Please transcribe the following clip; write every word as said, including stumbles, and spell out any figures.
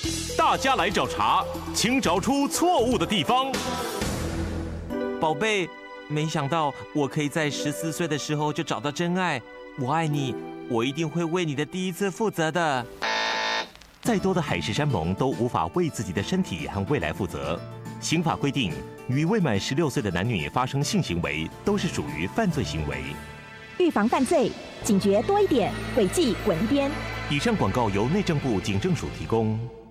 大家来找茬，请找出错误的地方。 宝贝，没想到我可以在十四岁的时候就找到真爱。我爱你，我一定会为你的第一次负责的。 再多的海誓山盟都无法为自己的身体和未来负责。刑法规定，与未满十六岁的男女发生性行为都是属于犯罪行为。 预防犯罪，警觉多一点，违纪滚一边。 以上广告由内政部警政署提供。